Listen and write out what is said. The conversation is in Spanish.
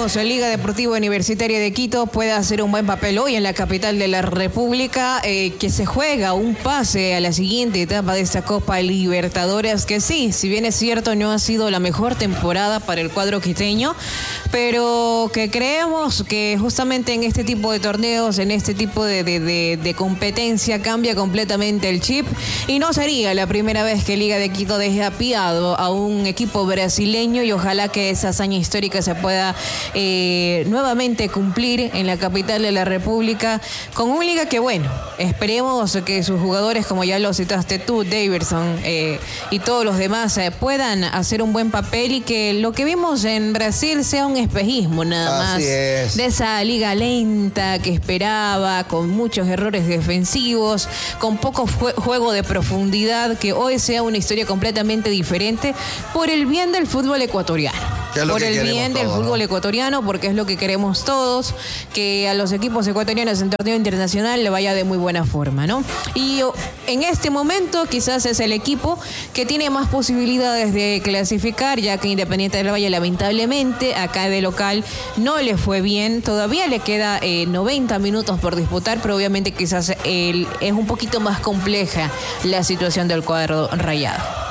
esperemos la Liga Deportiva Universitaria de Quito pueda hacer un buen papel hoy en la capital de la República, que se juega un pase a la siguiente etapa de esta Copa Libertadores, que sí, si bien es cierto, no ha sido la mejor temporada para el cuadro quiteño, pero que creemos que justamente en este tipo de torneos, en este tipo de competencia, cambia completamente el chip y no sería la primera vez que Liga de Quito deje apiado a un equipo brasileño, y ojalá que esa hazaña histórica se pueda nuevamente cumplir en la capital de la República con una liga que, bueno, esperemos que sus jugadores, como ya lo citaste tú, Daverson, y todos los demás puedan hacer un buen papel, y que lo que vimos en Brasil sea un espejismo nada más de esa liga lenta que esperaba, con muchos errores defensivos, con poco juego de profundidad, que hoy sea una historia completamente diferente por el bien del fútbol ecuatoriano. Por el bien del fútbol ecuatoriano, porque es lo que queremos todos, que a los equipos ecuatorianos en torneo internacional le vaya de muy buena forma, ¿no? Y en este momento quizás es el equipo que tiene más posibilidades de clasificar, ya que Independiente del Valle lamentablemente acá de local no le fue bien, todavía le queda 90 minutos por disputar, pero obviamente quizás es un poquito más compleja la situación del cuadro rayado.